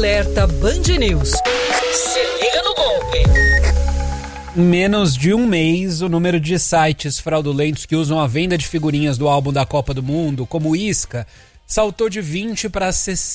Alerta Band News. Se liga no golpe. Em menos de um mês, o número de sites fraudulentos que usam a venda de figurinhas do álbum da Copa do Mundo, como o Isca, saltou de 20 para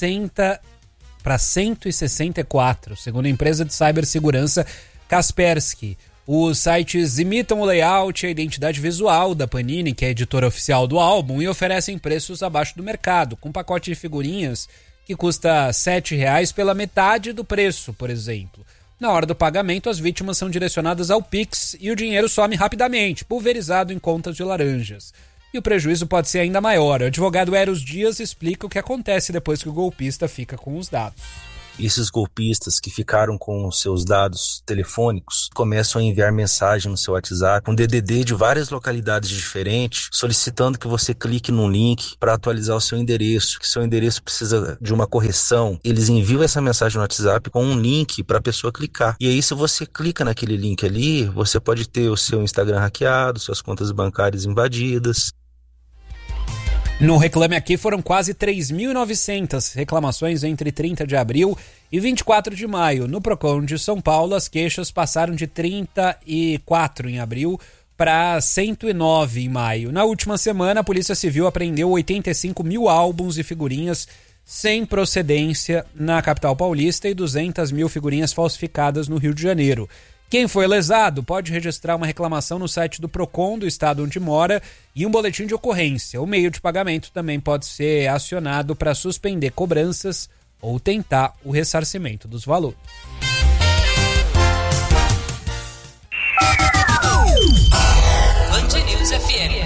164, segundo a empresa de cibersegurança Kaspersky. Os sites imitam o layout e a identidade visual da Panini, que é a editora oficial do álbum, e oferecem preços abaixo do mercado, com pacote de figurinhas que custa R$ 7,00 pela metade do preço, por exemplo. Na hora do pagamento, as vítimas são direcionadas ao Pix e o dinheiro some rapidamente, pulverizado em contas de laranjas. E o prejuízo pode ser ainda maior. O advogado Eros Dias explica o que acontece depois que o golpista fica com os dados. Esses golpistas que ficaram com os seus dados telefônicos começam a enviar mensagem no seu WhatsApp, um DDD de várias localidades diferentes, solicitando que você clique num link para atualizar o seu endereço, que seu endereço precisa de uma correção. Eles enviam essa mensagem no WhatsApp com um link para a pessoa clicar. E aí, se você clica naquele link ali, você pode ter o seu Instagram hackeado, suas contas bancárias invadidas. No Reclame Aqui foram quase 3.900 reclamações entre 30 de abril e 24 de maio. No Procon de São Paulo, as queixas passaram de 34 em abril para 109 em maio. Na última semana, a Polícia Civil apreendeu 85 mil álbuns e figurinhas sem procedência na capital paulista e 200 mil figurinhas falsificadas no Rio de Janeiro. Quem foi lesado pode registrar uma reclamação no site do Procon do estado onde mora e um boletim de ocorrência. O meio de pagamento também pode ser acionado para suspender cobranças ou tentar o ressarcimento dos valores. Band News FM.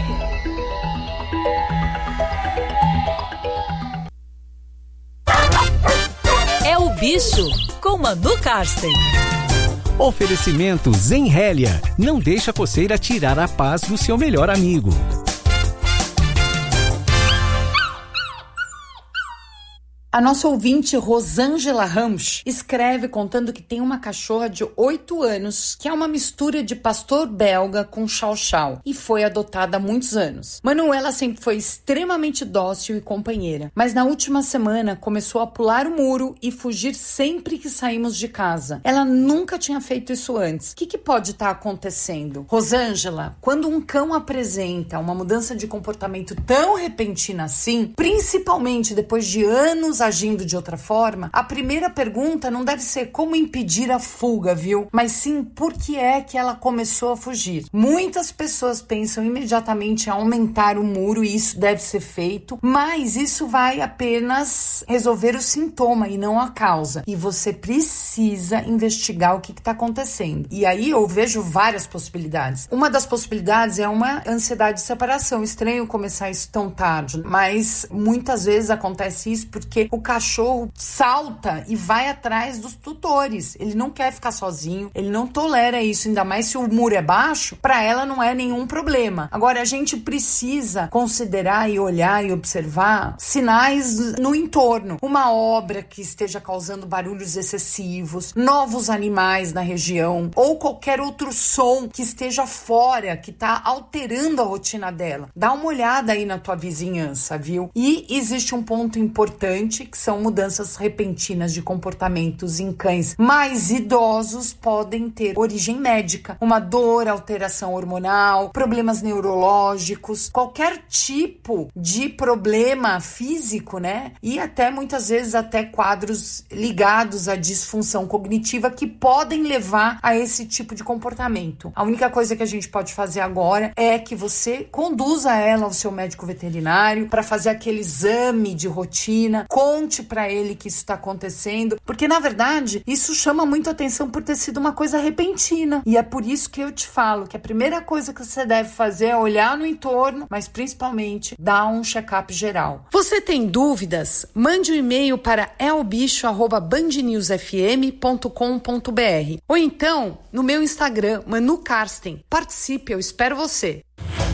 É o Bicho, com Manu Karsten. Oferecimento Zenrélia. Não deixa a coceira tirar a paz do seu melhor amigo. A nossa ouvinte Rosângela Ramos escreve contando que tem uma cachorra de 8 anos, que é uma mistura de pastor belga com chow-chow, e foi adotada há muitos anos. Manuela sempre foi extremamente dócil e companheira, mas na última semana começou a pular o muro e fugir sempre que saímos de casa. Ela nunca tinha feito isso antes. O que pode estar acontecendo? Rosângela, quando um cão apresenta uma mudança de comportamento tão repentina assim, principalmente depois de anos agindo de outra forma, a primeira pergunta não deve ser como impedir a fuga, viu? Mas sim, por que é que ela começou a fugir? Muitas pessoas pensam imediatamente em aumentar o muro e isso deve ser feito, mas isso vai apenas resolver o sintoma e não a causa. E você precisa investigar o que está acontecendo. E aí eu vejo várias possibilidades. Uma das possibilidades é uma ansiedade de separação. Estranho começar isso tão tarde, mas muitas vezes acontece isso porque o cachorro salta e vai atrás dos tutores. Ele não quer ficar sozinho, ele não tolera isso, ainda mais se o muro é baixo, para ela não é nenhum problema. Agora, a gente precisa considerar e olhar e observar sinais no entorno. Uma obra que esteja causando barulhos excessivos, novos animais na região, ou qualquer outro som que esteja fora, que está alterando a rotina dela. Dá uma olhada aí na tua vizinhança, viu? E existe um ponto importante, que são mudanças repentinas de comportamentos em cães mais idosos, podem ter origem médica, uma dor, alteração hormonal, problemas neurológicos, qualquer tipo de problema físico, né? E até muitas vezes até quadros ligados à disfunção cognitiva que podem levar a esse tipo de comportamento. A única coisa que a gente pode fazer agora é que você conduza ela ao seu médico veterinário para fazer aquele exame de rotina, conte para ele que isso está acontecendo, porque na verdade isso chama muito atenção por ter sido uma coisa repentina, e é por isso que eu te falo que a primeira coisa que você deve fazer é olhar no entorno, mas principalmente dar um check-up geral. Você tem dúvidas? Mande um e-mail para elbicho@bandnewsfm.com.br ou então no meu Instagram, Manu Karsten. Participe, eu espero você.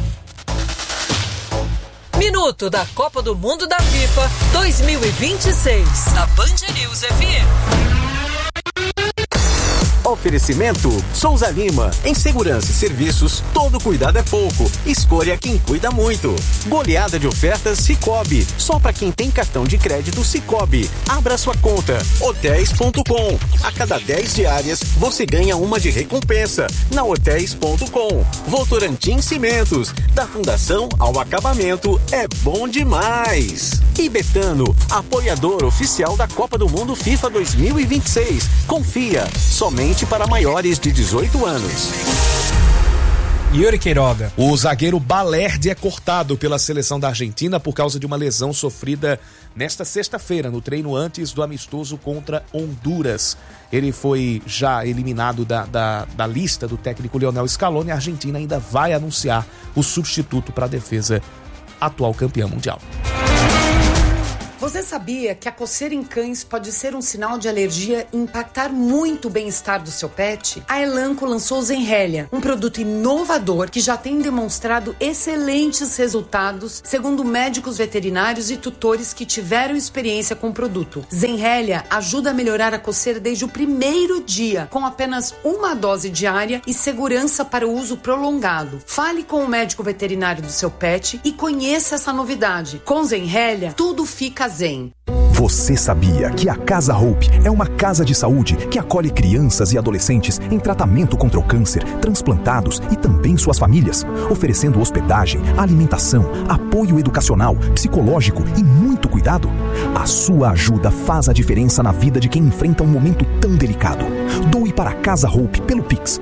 Minuto da Copa do Mundo da FIFA 2026, na Band News FM. Oferecimento Souza Lima. Em segurança e serviços, todo cuidado é pouco. Escolha quem cuida muito. Goleada de ofertas Sicoob. Só para quem tem cartão de crédito Sicoob. Abra sua conta. Hotéis.com. A cada 10 diárias, você ganha uma de recompensa. Na Hotéis.com. Votorantim Cimentos. Da fundação ao acabamento, é bom demais. E Betano, apoiador oficial da Copa do Mundo FIFA 2026. Confia, somente para maiores de 18 anos. Yuri Queiroga. O zagueiro Balerdi é cortado pela seleção da Argentina por causa de uma lesão sofrida nesta sexta-feira, no treino antes do amistoso contra Honduras. Ele foi já eliminado da lista do técnico Lionel Scaloni. A Argentina ainda vai anunciar o substituto para a defesa, atual campeã mundial. Você sabia que a coceira em cães pode ser um sinal de alergia e impactar muito o bem-estar do seu pet? A Elanco lançou o Zenrelia, um produto inovador que já tem demonstrado excelentes resultados, segundo médicos veterinários e tutores que tiveram experiência com o produto. Zenrelia ajuda a melhorar a coceira desde o primeiro dia, com apenas uma dose diária e segurança para o uso prolongado. Fale com o médico veterinário do seu pet e conheça essa novidade. Com Zenrelia, tudo fica zen. Você sabia que a Casa Hope é uma casa de saúde que acolhe crianças e adolescentes em tratamento contra o câncer, transplantados e também suas famílias, oferecendo hospedagem, alimentação, apoio educacional, psicológico e muito cuidado? A sua ajuda faz a diferença na vida de quem enfrenta um momento tão delicado. Doe para a Casa Hope pelo Pix,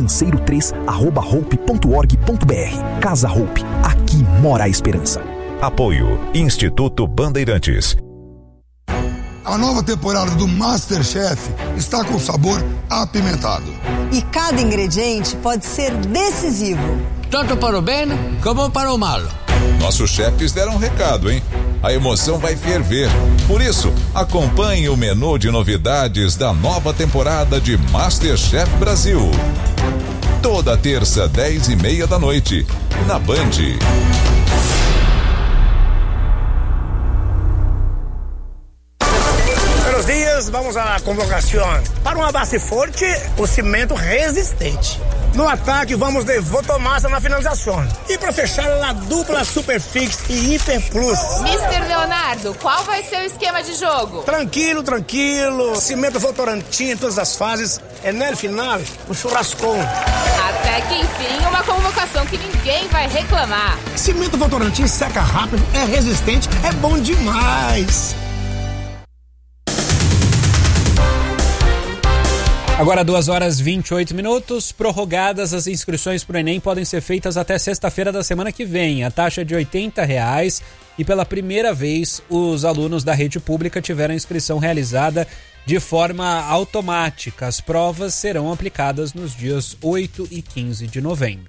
financeiro3@hope.org.br. Casa Hope, aqui mora a esperança. Apoio Instituto Bandeirantes. A nova temporada do MasterChef está com sabor apimentado. E cada ingrediente pode ser decisivo. Tanto para o bem como para o mal. Nossos chefes deram um recado, hein? A emoção vai ferver. Por isso, acompanhe o menu de novidades da nova temporada de MasterChef Brasil. Toda terça, 10:30 da noite, na Band. Buenos días, vamos à convocação. Para uma base forte, o cimento resistente. No ataque, vamos de Votomassa na finalização. E para fechar, a dupla Superfix e Hiper Plus. Mr. Leonardo, qual vai ser o esquema de jogo? Tranquilo. Cimento Votorantim em todas as fases. É no final, um churrascão. Até que enfim, uma convocação que ninguém vai reclamar. Cimento Votorantim seca rápido, é resistente, é bom demais. Agora 2h28, prorrogadas as inscrições para o Enem podem ser feitas até sexta-feira da semana que vem. A taxa é de R$80 e pela primeira vez os alunos da rede pública tiveram a inscrição realizada de forma automática. As provas serão aplicadas nos dias 8 e 15 de novembro.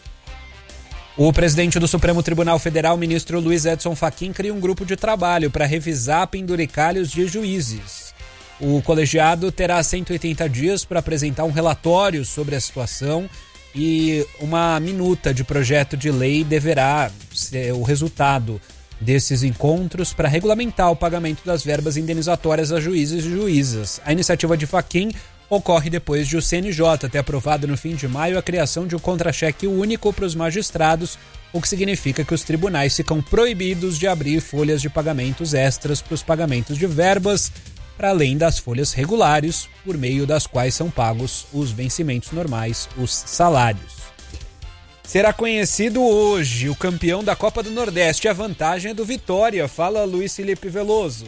O presidente do Supremo Tribunal Federal, ministro Luiz Edson Fachin, cria um grupo de trabalho para revisar penduricalhos de juízes. O colegiado terá 180 dias para apresentar um relatório sobre a situação e uma minuta de projeto de lei deverá ser o resultado desses encontros para regulamentar o pagamento das verbas indenizatórias a juízes e juízas. A iniciativa de Fachin ocorre depois de o CNJ ter aprovado no fim de maio a criação de um contra-cheque único para os magistrados, o que significa que os tribunais ficam proibidos de abrir folhas de pagamentos extras para os pagamentos de verbas, para além das folhas regulares, por meio das quais são pagos os vencimentos normais, os salários. Será conhecido hoje o campeão da Copa do Nordeste. A vantagem é do Vitória, fala Luiz Felipe Veloso.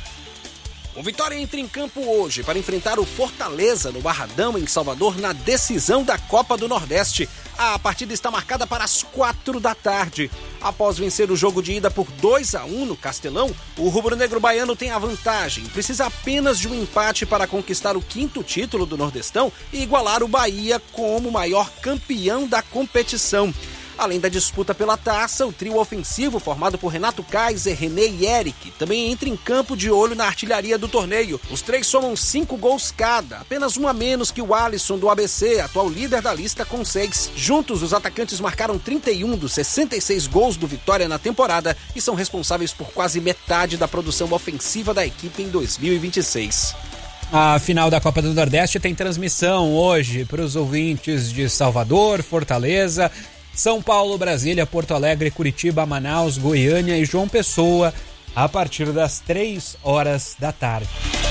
O Vitória entra em campo hoje para enfrentar o Fortaleza no Barradão, em Salvador, na decisão da Copa do Nordeste. A partida está marcada para as 4 da tarde. Após vencer o jogo de ida por 2-1 no Castelão, o rubro-negro baiano tem a vantagem. Precisa apenas de um empate para conquistar o 5º título do Nordestão e igualar o Bahia como o maior campeão da competição. Além da disputa pela taça, o trio ofensivo formado por Renato Kaiser, René e Eric também entra em campo de olho na artilharia do torneio. Os três somam 5 gols cada, apenas um a menos que o Alisson do ABC, atual líder da lista, com 6. Juntos, os atacantes marcaram 31 dos 66 gols do Vitória na temporada e são responsáveis por quase metade da produção ofensiva da equipe em 2026. A final da Copa do Nordeste tem transmissão hoje para os ouvintes de Salvador, Fortaleza, São Paulo, Brasília, Porto Alegre, Curitiba, Manaus, Goiânia e João Pessoa, a partir das 3 horas da tarde.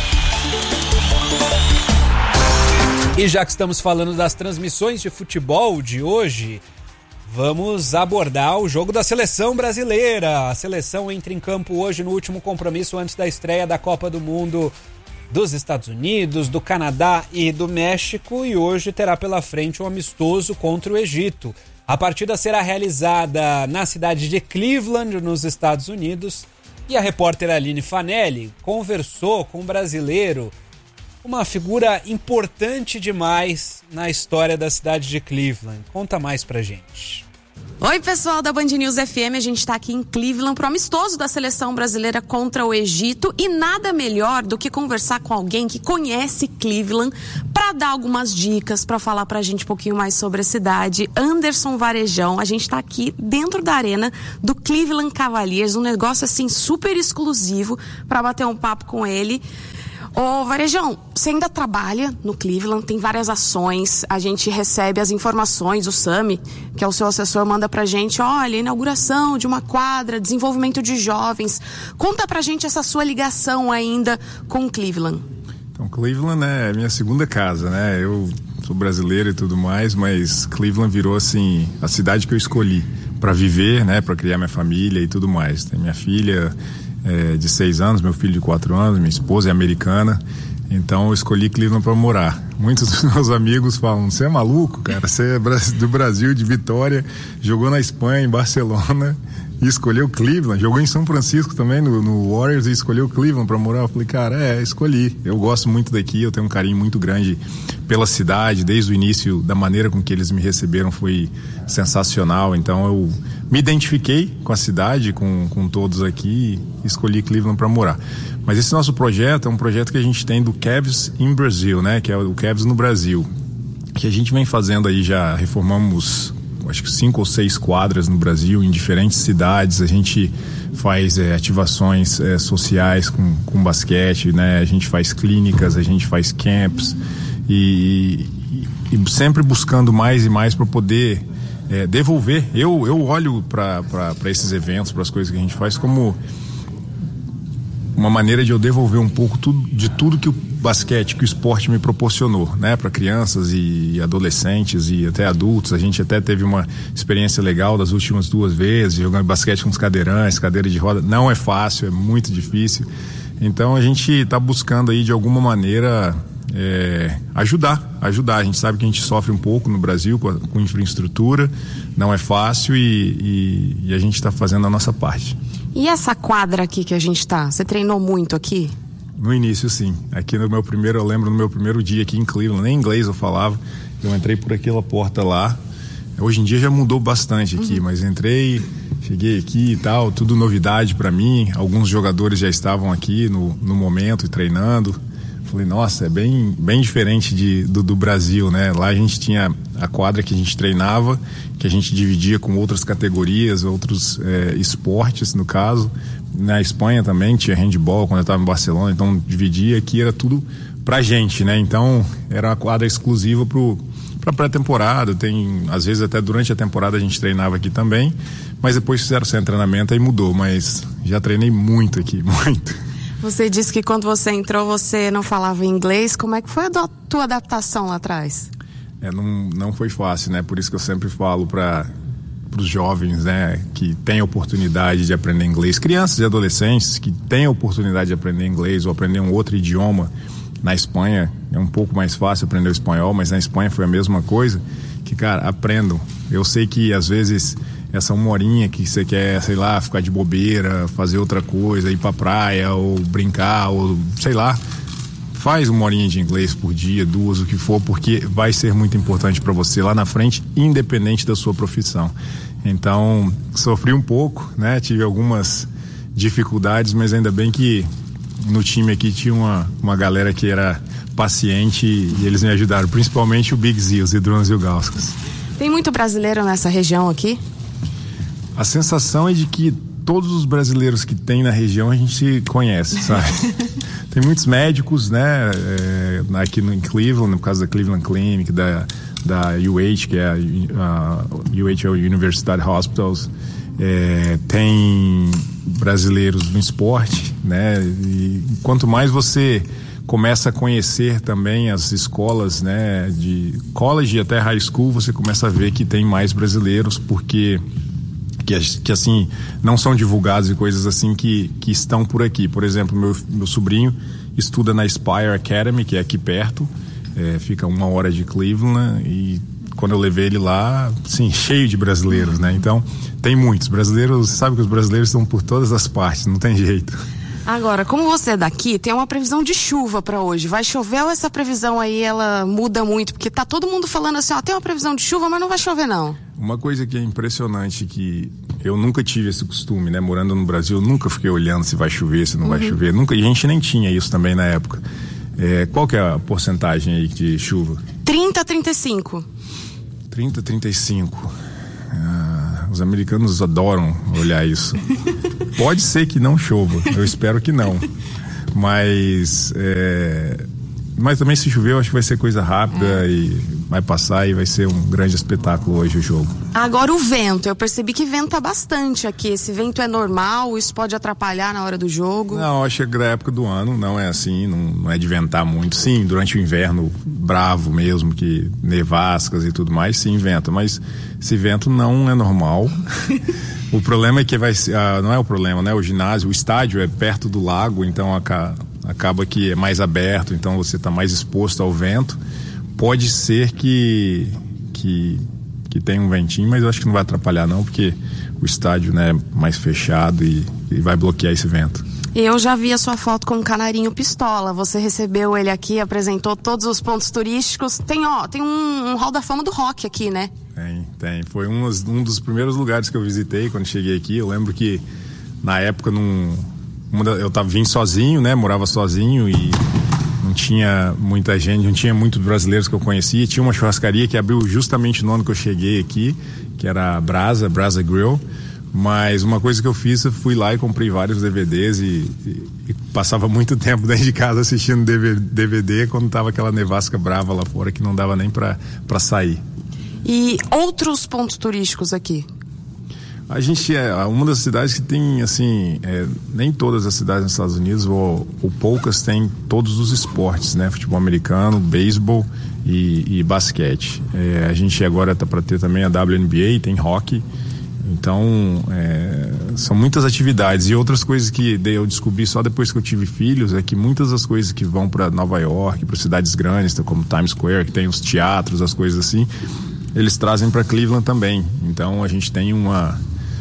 E já que estamos falando das transmissões de futebol de hoje, vamos abordar o jogo da seleção brasileira. A seleção entra em campo hoje no último compromisso antes da estreia da Copa do Mundo dos Estados Unidos, do Canadá e do México, e hoje terá pela frente um amistoso contra o Egito. A partida será realizada na cidade de Cleveland, nos Estados Unidos, e a repórter Aline Fanelli conversou com um brasileiro, uma figura importante demais na história da cidade de Cleveland. Conta mais pra gente. Oi, pessoal da Band News FM, a gente está aqui em Cleveland pro amistoso da seleção brasileira contra o Egito, e nada melhor do que conversar com alguém que conhece Cleveland para dar algumas dicas, para falar pra gente um pouquinho mais sobre a cidade. Anderson Varejão, a gente está aqui dentro da arena do Cleveland Cavaliers, um negócio assim super exclusivo, para bater um papo com ele. Ô, Varejão, você ainda trabalha no Cleveland, tem várias ações, a gente recebe as informações, o Sami, que é o seu assessor, manda pra gente, olha, inauguração de uma quadra, desenvolvimento de jovens. Conta pra gente essa sua ligação ainda com Cleveland. Então, Cleveland é minha segunda casa, né? Eu sou brasileiro e tudo mais, mas Cleveland virou, assim, a cidade que eu escolhi pra viver, né? Pra criar minha família e tudo mais. Tem minha filha de 6 anos, meu filho de 4 anos, minha esposa é americana, então eu escolhi Cleveland para morar. Muitos dos meus amigos falam, você é maluco, cara, você é do Brasil, de Vitória, jogou na Espanha, em Barcelona, e escolheu Cleveland, jogou em São Francisco também, no Warriors, e escolheu Cleveland para morar. Eu falei, cara, escolhi, eu gosto muito daqui, eu tenho um carinho muito grande pela cidade, desde o início, da maneira com que eles me receberam foi sensacional, então eu me identifiquei com a cidade, com todos aqui, e escolhi Cleveland para morar. Mas esse nosso projeto é um projeto que a gente tem do Cavs in Brazil, né, que é o Cavs no Brasil, que a gente vem fazendo aí, já reformamos acho que 5 ou 6 quadras no Brasil, em diferentes cidades. A gente faz ativações sociais com basquete, né? A gente faz clínicas, a gente faz camps e sempre buscando mais e mais para poder devolver. Eu olho para esses eventos, para as coisas que a gente faz, como uma maneira de eu devolver um pouco de tudo que o basquete, que o esporte me proporcionou, né, para crianças e adolescentes e até adultos. A gente até teve uma experiência legal das últimas 2 vezes, jogando basquete com os cadeirantes, cadeira de roda. Não é fácil, é muito difícil. Então a gente está buscando aí de alguma maneira ajudar. A gente sabe que a gente sofre um pouco no Brasil com infraestrutura, não é fácil e a gente está fazendo a nossa parte. E essa quadra aqui que a gente tá, você treinou muito aqui? No início, sim. Aqui eu lembro no meu primeiro dia aqui em Cleveland, nem inglês eu falava, eu entrei por aquela porta lá. Hoje em dia já mudou bastante aqui, mas entrei, cheguei aqui e tal, tudo novidade para mim. Alguns jogadores já estavam aqui no momento e treinando. Falei, nossa, é bem diferente do Brasil, né? Lá a gente tinha a quadra que a gente treinava, que a gente dividia com outras categorias, outros esportes, no caso. Na Espanha também tinha handball quando eu estava em Barcelona, então dividia. Aqui era tudo pra gente, né? Então era uma quadra exclusiva pra pré-temporada. Às vezes até durante a temporada a gente treinava aqui também, mas depois fizeram sem treinamento aí mudou, mas já treinei muito aqui, muito. Você disse que quando você entrou você não falava inglês. Como é que foi a tua adaptação lá atrás? Não foi fácil, né? Por isso que eu sempre falo para os jovens, né, que têm a oportunidade de aprender inglês, crianças e adolescentes que têm a oportunidade de aprender inglês ou aprender um outro idioma. Na Espanha é um pouco mais fácil aprender o espanhol, mas na Espanha foi a mesma coisa, que, cara, aprendam. Eu sei que às vezes essa 1 horinha que você quer, sei lá, ficar de bobeira, fazer outra coisa, ir pra praia ou brincar, ou sei lá, faz 1 horinha de inglês por dia, 2, o que for, porque vai ser muito importante para você lá na frente, independente da sua profissão. Então, sofri um pouco, né? Tive algumas dificuldades, mas ainda bem que no time aqui tinha uma galera que era paciente e eles me ajudaram, principalmente o Big Z, os Idronas Ilgauskas. Tem muito brasileiro nessa região aqui? A sensação é de que todos os brasileiros que tem na região a gente conhece, sabe? Tem muitos médicos, né? Aqui em Cleveland, no caso da Cleveland Clinic, da UH, que é a UH University Hospitals. Tem brasileiros no esporte, né? E quanto mais você começa a conhecer também as escolas, né, de college até high school, você começa a ver que tem mais brasileiros, porque que assim, não são divulgados e coisas assim que estão por aqui. Por exemplo, meu sobrinho estuda na Spire Academy, que é aqui perto, fica 1 hora de Cleveland, e quando eu levei ele lá, sim, cheio de brasileiros, né? Então, tem muitos brasileiros, sabe que os brasileiros estão por todas as partes, não tem jeito. Agora, como você é daqui, tem uma previsão de chuva pra hoje. Vai chover ou essa previsão aí, ela muda muito? Porque tá todo mundo falando assim, tem uma previsão de chuva, mas não vai chover não. Uma coisa que é impressionante, que eu nunca tive esse costume, né? Morando no Brasil, eu nunca fiquei olhando se vai chover, se não vai chover. Nunca, e a gente nem tinha isso também na época. Qual que é a porcentagem aí de chuva? 30-35. 30-35. Os americanos adoram olhar isso. Pode ser que não chova, eu espero que não. Mas também se chover, eu acho que vai ser coisa rápida e vai passar e vai ser um grande espetáculo hoje o jogo. Agora o vento, eu percebi que venta bastante aqui. Esse vento é normal? Isso pode atrapalhar na hora do jogo? Não, acho que da época do ano não é assim, não é de ventar muito. Sim, durante o inverno bravo mesmo, que nevascas e tudo mais, sim, venta. Mas esse vento não é normal. O problema é que não é o problema, né? O ginásio, o estádio é perto do lago, então acaba que é mais aberto, então você está mais exposto ao vento. Pode ser que tenha um ventinho, mas eu acho que não vai atrapalhar não, porque o estádio, né, é mais fechado e vai bloquear esse vento. Eu já vi a sua foto com o Canarinho Pistola. Você recebeu ele aqui, apresentou todos os pontos turísticos. Tem um hall da fama do rock aqui, né? Tem. Foi um dos primeiros lugares que eu visitei quando cheguei aqui. Eu lembro que na época eu vim sozinho, né? Morava sozinho e não tinha muita gente, não tinha muitos brasileiros que eu conhecia. Tinha uma churrascaria que abriu justamente no ano que eu cheguei aqui, que era a Brasa Grill. Mas uma coisa que eu fiz, eu fui lá e comprei vários DVDs e passava muito tempo dentro de casa assistindo DVD quando tava aquela nevasca brava lá fora que não dava nem pra sair. E outros pontos turísticos aqui? A gente é uma das cidades que tem, assim, nem todas as cidades nos Estados Unidos, ou poucas, têm todos os esportes, né? Futebol americano, beisebol e basquete. A gente agora tá para ter também a WNBA, tem hockey. Então, são muitas atividades. E outras coisas que eu descobri só depois que eu tive filhos é que muitas das coisas que vão para Nova York, para cidades grandes, como Times Square, que tem os teatros, as coisas assim, eles trazem para Cleveland também. Então, a gente tem uma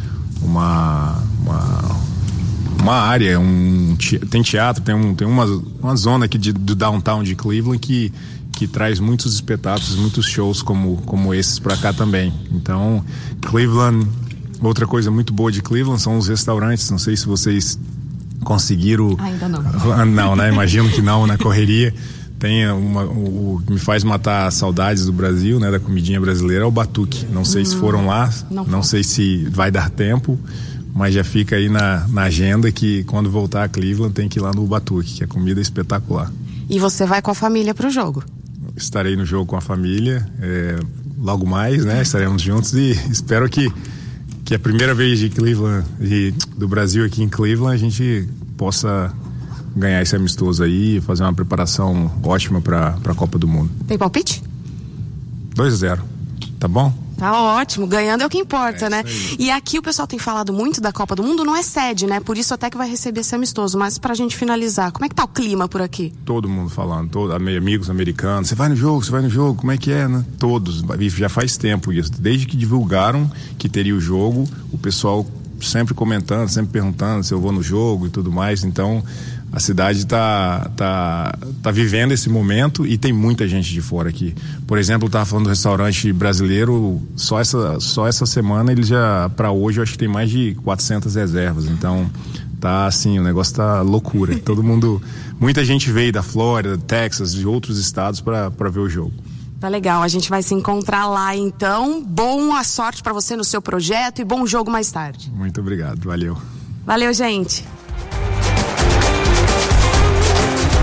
área, tem teatro, tem uma zona aqui do downtown de Cleveland que traz muitos espetáculos, muitos shows como esses para cá também. Então, Cleveland, outra coisa muito boa de Cleveland são os restaurantes. Não sei se vocês conseguiram. Ainda não. Não, né? Imagino que não, na correria. Tem o que me faz matar saudades do Brasil, né? Da comidinha brasileira, é o batuque. Não sei se foram lá, não sei se vai dar tempo, mas já fica aí na agenda que quando voltar a Cleveland tem que ir lá no batuque, que a comida é espetacular. E você vai com a família pro jogo? Estarei no jogo com a família, logo mais, né? Estaremos juntos e espero que a primeira vez de Cleveland, do Brasil aqui em Cleveland, a gente possa ganhar esse amistoso aí e fazer uma preparação ótima para a Copa do Mundo. Tem palpite? 2-0, tá bom? Tá ótimo, ganhando é o que importa, né? E aqui o pessoal tem falado muito da Copa do Mundo, não é sede, né? Por isso até que vai receber esse amistoso. Mas pra gente finalizar, como é que tá o clima por aqui? Todo mundo falando, amigos americanos, você vai no jogo, como é que é, né? Todos, já faz tempo isso. Desde que divulgaram que teria o jogo, o pessoal sempre comentando, sempre perguntando se eu vou no jogo e tudo mais. Então, a cidade tá vivendo esse momento e tem muita gente de fora aqui. Por exemplo, eu tava falando do restaurante brasileiro, só essa semana ele já, para hoje, eu acho que tem mais de 400 reservas. Então, tá assim, o negócio tá loucura. Todo mundo, muita gente veio da Flórida, Texas, de outros estados para ver o jogo. Tá legal, a gente vai se encontrar lá então. Boa sorte para você no seu projeto e bom jogo mais tarde. Muito obrigado, valeu. Valeu, gente.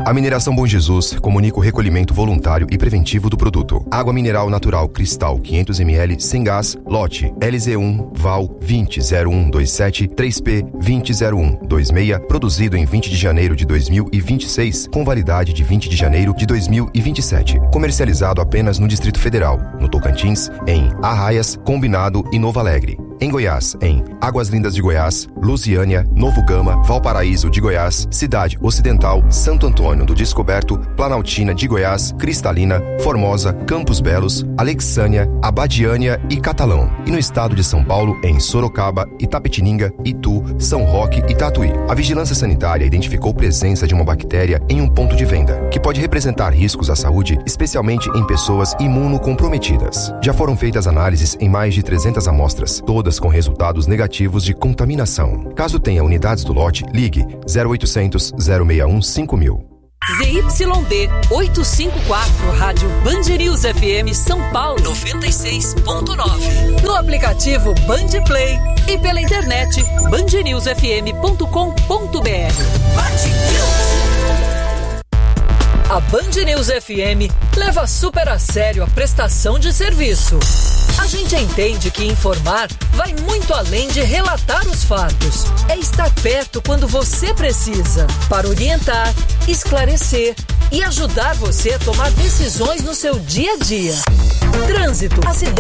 A Mineração Bom Jesus comunica o recolhimento voluntário e preventivo do produto. Água mineral natural Cristal 500 ml sem gás, lote LZ1 Val 200127 3P 200126, produzido em 20 de janeiro de 2026, com validade de 20 de janeiro de 2027. Comercializado apenas no Distrito Federal, no Tocantins, em Arraias, Combinado e Novo Alegre. Em Goiás, em Águas Lindas de Goiás, Lusiânia, Novo Gama, Valparaíso de Goiás, Cidade Ocidental, Santo Antônio do Descoberto, Planaltina de Goiás, Cristalina, Formosa, Campos Belos, Alexânia, Abadiânia e Catalão. E no estado de São Paulo, em Sorocaba, Itapetininga, Itu, São Roque e Tatuí. A Vigilância Sanitária identificou presença de uma bactéria em um ponto de venda, que pode representar riscos à saúde, especialmente em pessoas imunocomprometidas. Já foram feitas análises em mais de 300 amostras, todas com resultados negativos de contaminação. Caso tenha unidades do lote, ligue 0800 061 5000. ZYD 854, Rádio Band News FM São Paulo 96.9. No aplicativo Band Play e pela internet bandnewsfm.com.br. A Band News FM leva super a sério a prestação de serviço. A gente entende que informar vai muito além de relatar os fatos. É estar perto quando você precisa, para orientar, esclarecer e ajudar você a tomar decisões no seu dia a dia. Trânsito, acidente.